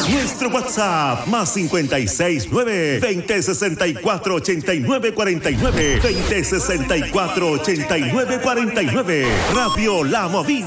Nuestro WhatsApp más 569-2064-8949, 2064-8949. Radio La Movida.